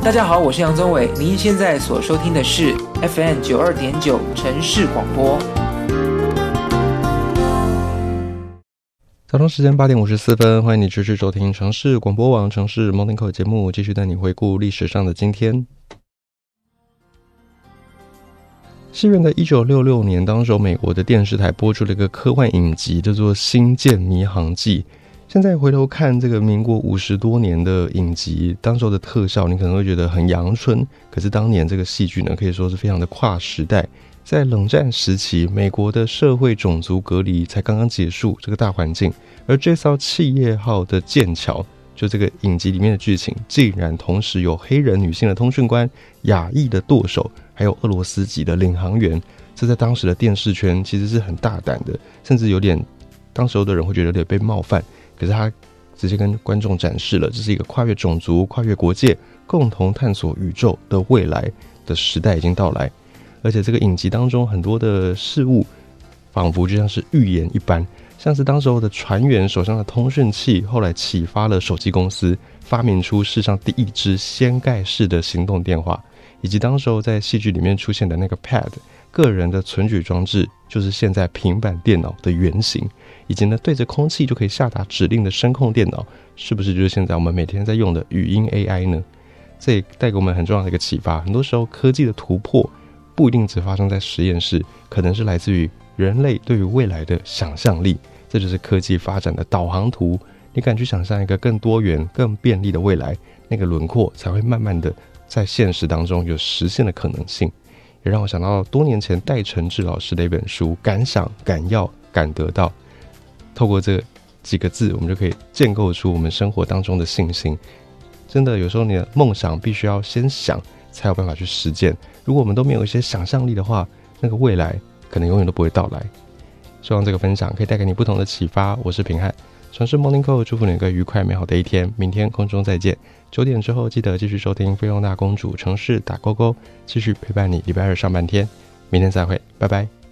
大家好，我是杨宗纬，您现在所收听的是 FM 92.9城市广播。 早上时间8点54分，欢迎你持续收听城市广播网城市 Morning Call 节目，继续带你回顾历史上的今天。西元的1966年，当时美国的电视台播出了一个科幻影集，叫做《星舰迷航记》。现在回头看这个民国50多年的影集，当时的特效你可能会觉得很阳春，可是当年这个戏剧呢，可以说是非常的跨时代。在冷战时期，美国的社会种族隔离才刚刚结束，这个大环境，而这艘企业号的剑桥，就这个影集里面的剧情，竟然同时有黑人女性的通讯官、亚裔的舵手，还有俄罗斯籍的领航员。这在当时的电视圈其实是很大胆的，甚至有点当时的人会觉得有点被冒犯，可是他直接跟观众展示了这是一个跨越种族、跨越国界，共同探索宇宙的未来的时代已经到来。而且这个影集当中很多的事物仿佛就像是预言一般，像是当时候的船员手上的通讯器后来启发了手机公司发明出世上第一支掀盖式的行动电话，以及当时候在戏剧里面出现的那个 Pad 个人的存取装置，就是现在平板电脑的原型，以及呢对着空气就可以下达指令的声控电脑，是不是就是现在我们每天在用的语音 AI 呢？这也带给我们很重要的一个启发，很多时候科技的突破不一定只发生在实验室，可能是来自于人类对于未来的想象力，这就是科技发展的导航图。你敢去想象一个更多元、更便利的未来，那个轮廓才会慢慢的在现实当中有实现的可能性。也让我想到多年前戴承志老师的一本书《敢想、敢要、敢得到》，透过这几个字，我们就可以建构出我们生活当中的信心。真的，有时候你的梦想必须要先想，才有办法去实践。如果我们都没有一些想象力的话，那个未来可能永远都不会到来。希望这个分享可以带给你不同的启发。我是平汉，城市 Morning Call， 祝福你一个愉快美好的一天。明天空中再见，9点之后记得继续收听菲佣大公主城市打勾勾，继续陪伴你礼拜二上半天。明天再会，拜拜。